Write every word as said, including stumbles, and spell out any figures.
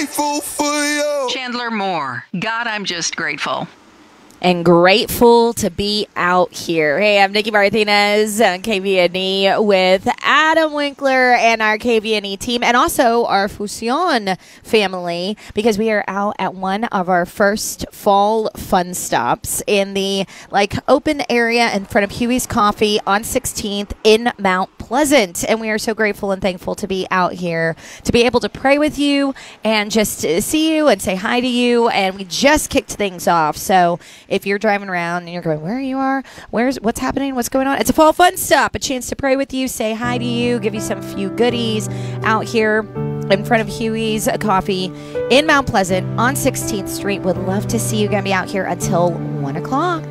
grateful for you. Chandler Moore. God, I'm just grateful. And grateful to be out here. Hey, I'm Nikki Martinez on K V N E with Adam Winkler and our K V N E team, and also our Fusion family, because we are out at one of our first fall fun stops in the like open area in front of Huey's Coffee on sixteenth in Mount Pleasant. And we are so grateful and thankful to be out here, to be able to pray with you and just see you and say hi to you. And we just kicked things off. So if you're driving around and you're going, where you are, where's what's happening, what's going on? It's a fall fun stop, a chance to pray with you, say hi to you, give you some few goodies out here in front of Huey's Coffee in Mount Pleasant on sixteenth Street. Would love to see you. Going to be out here until one o'clock.